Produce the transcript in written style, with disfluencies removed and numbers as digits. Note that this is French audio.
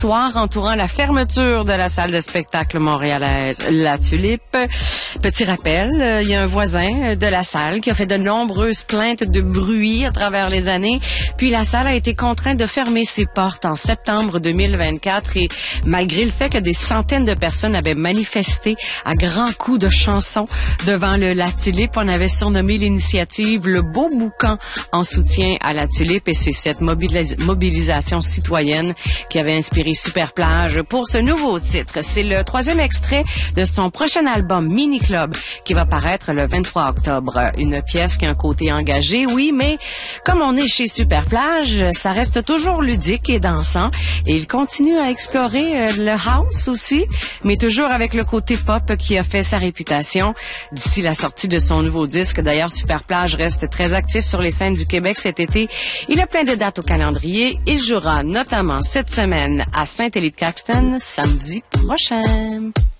l'histoire entourant la fermeture de la salle de spectacle montréalaise La Tulipe. Petit rappel, il y a un voisin de la salle qui a fait de nombreuses plaintes de bruit à travers les années. Puis la salle a été contrainte de fermer ses portes en septembre 2024 et malgré le fait que des centaines de personnes avaient manifesté à grands coups de chansons devant le La Tulipe, on avait surnommé l'initiative le Beau Boucan en soutien à La Tulipe et c'est cette mobilisation citoyenne qui avait inspiré Superplage pour ce nouveau titre. C'est le 3e extrait de son prochain album Mini Club qui va paraître le 23 octobre. Une pièce qui a un côté engagé, oui, mais comme on est chez Superplage, ça reste toujours ludique et dansant et il continue à explorer le house aussi, mais toujours avec le côté pop qui a fait sa réputation d'ici la sortie de son nouveau disque. D'ailleurs, Superplage reste très actif sur les scènes du Québec cet été. Il a plein de dates au calendrier. Il jouera notamment cette semaine à Saint-Élie-de-Caxton samedi prochain.